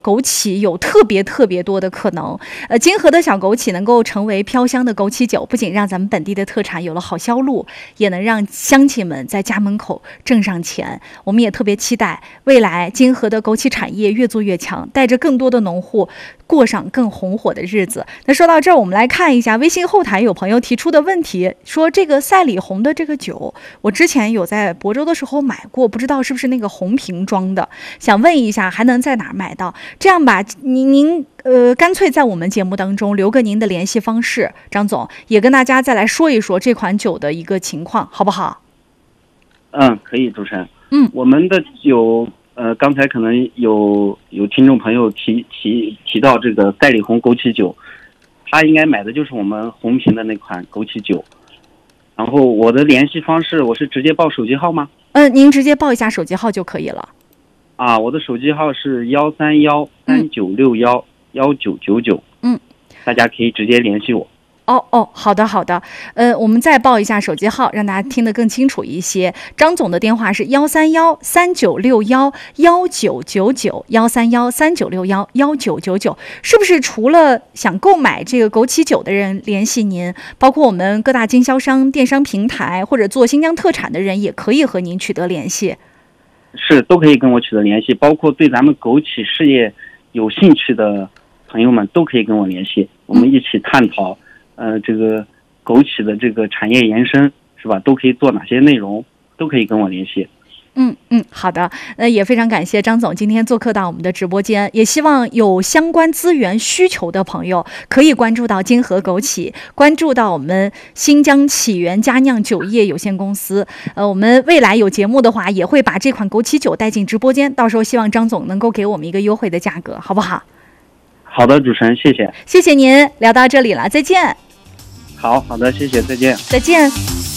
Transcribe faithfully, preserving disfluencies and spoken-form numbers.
枸杞有特别特别多的可能，呃，金河的小枸杞能够成为飘香的枸杞酒，不仅让咱们本地的特产有了好销路，也能让乡亲们在家门口挣上钱。我们也特别期待未来金河的枸杞产业越做越强，带着更多的农户过上更红火的日子。那说到这儿，我们来看一下微信后台有朋友提出的问题，说这个赛里红的这个酒，我之前有在亳州的时候买过，不知道是不是那个红瓶装的，想问一下还能在哪儿买到？这样吧，您您呃，干脆在我们节目当中留个您的联系方式，张总也跟大家再来说一说这款酒的一个情况，好不好？ 嗯，可以，主持人。 嗯， 我们的酒，呃，刚才可能有有听众朋友提提提到这个赛里红枸杞酒，他应该买的就是我们红瓶的那款枸杞酒。然后我的联系方式，我是直接报手机号吗？ 嗯、呃，您直接报一下手机号就可以了。 啊，我的手机号是幺三幺三九六幺幺九九九， 嗯， 大家可以直接联系我。 哦哦，好的好的，呃，我们再报一下手机号，让大家听得更清楚一些。张总的电话是幺三幺三九六幺幺九九九，幺三幺三九六幺幺九九九。是不是除了想购买这个枸杞酒的人联系您，包括我们各大经销商、电商平台或者做新疆特产的人，也可以和您取得联系？ 是，都可以跟我取得联系，包括对咱们枸杞事业有兴趣的朋友们都可以跟我联系，我们一起探讨，呃，这个枸杞的这个产业延伸，是吧？都可以做哪些内容，都可以跟我联系。 嗯嗯，好的，呃，也非常感谢张总今天做客到我们的直播间，也希望有相关资源需求的朋友可以关注到金河枸杞，关注到我们新疆起源佳酿酒业有限公司。呃，我们未来有节目的话，也会把这款枸杞酒带进直播间，到时候希望张总能够给我们一个优惠的价格，好不好？ 好的，主持人，谢谢。 谢谢您，聊到这里了，再见。 好好的，谢谢，再见。 再见。